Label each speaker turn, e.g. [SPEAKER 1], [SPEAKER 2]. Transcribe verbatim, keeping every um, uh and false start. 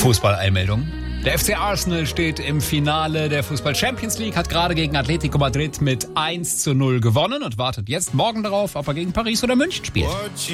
[SPEAKER 1] Fußball-Einmeldung. Der F C Arsenal steht im Finale der Fußball-Champions League, hat gerade gegen Atletico Madrid mit eins zu null gewonnen und wartet jetzt morgen darauf, ob er gegen Paris oder München spielt.